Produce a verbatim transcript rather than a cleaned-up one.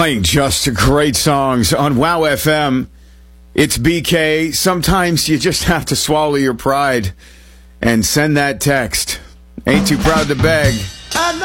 Playing just great songs on Wow F M. It's B K. Sometimes you just have to swallow your pride and send that text. Ain't too proud to beg.